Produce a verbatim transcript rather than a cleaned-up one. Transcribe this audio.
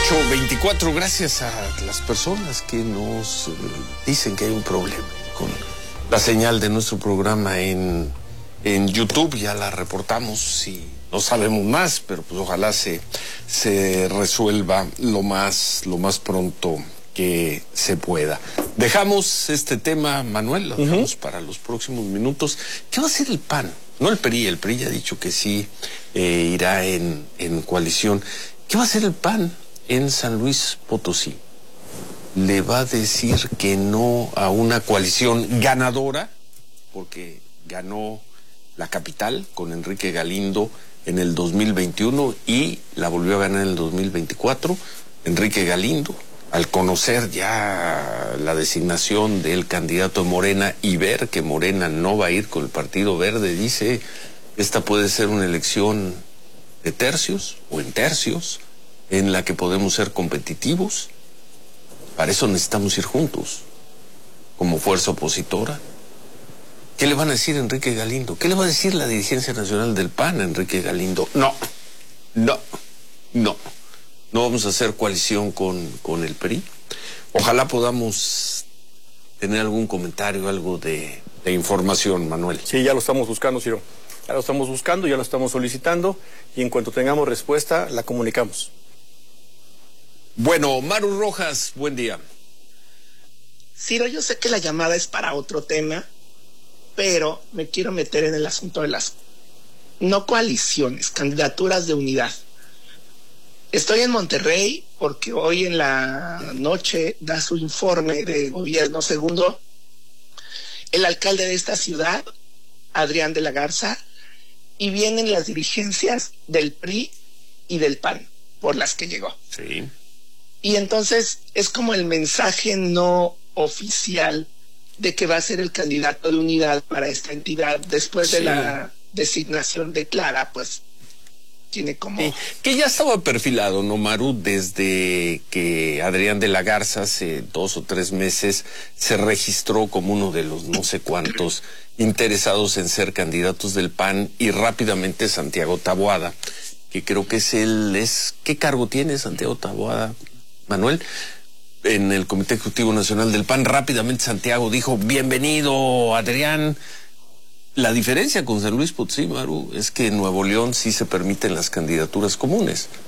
ocho veinticuatro, gracias a las personas que nos dicen que hay un problema con la señal de nuestro programa en, en YouTube. Ya la reportamos y no sabemos más, pero pues ojalá se, se resuelva lo más, lo más pronto que se pueda. Dejamos este tema, Manuel, lo dejamos uh-huh. para los próximos minutos. ¿Qué va a hacer el P A N? No el P R I, el P R I ya ha dicho que sí eh, irá en, en coalición. ¿Qué va a hacer el P A N en San Luis Potosí? ¿Le va a decir que no a una coalición ganadora? Porque ganó la capital con Enrique Galindo en el dos mil veintiuno y la volvió a ganar en el dos mil veinticuatro. Enrique Galindo, al conocer ya la designación del candidato de Morena y ver que Morena no va a ir con el Partido Verde, dice, esta puede ser una elección de tercios o en tercios, en la que podemos ser competitivos. Para eso necesitamos ir juntos, como fuerza opositora. ¿Qué le van a decir a Enrique Galindo? ¿Qué le va a decir la dirigencia nacional del P A N a Enrique Galindo? No, no, no. No vamos a hacer coalición con, con el P R I. Ojalá podamos tener algún comentario, algo de, de información, Manuel. Sí, ya lo estamos buscando, Ciro. Ya lo estamos buscando, ya lo estamos solicitando y en cuanto tengamos respuesta, la comunicamos. Bueno, Maru Rojas, buen día. Ciro, yo sé que la llamada es para otro tema, pero me quiero meter en el asunto de las no coaliciones, candidaturas de unidad. Estoy en Monterrey porque hoy en la noche da su informe de gobierno segundo el alcalde de esta ciudad, Adrián de la Garza, y vienen las dirigencias del P R I y del P A N por las que llegó. Sí. Y entonces es como el mensaje no oficial de que va a ser el candidato de unidad para esta entidad después sí. de la designación de Clara, pues tiene como... Sí, que ya estaba perfilado, ¿no, Maru? Desde que Adrián de la Garza hace dos o tres meses se registró como uno de los no sé cuántos interesados en ser candidatos del P A N y rápidamente Santiago Taboada, que creo que es el... Es, ¿qué cargo tiene Santiago Taboada, Manuel? En el Comité Ejecutivo Nacional del P A N, rápidamente Santiago dijo, bienvenido, Adrián. La diferencia con San Luis Potosí, Maru, es que en Nuevo León sí se permiten las candidaturas comunes.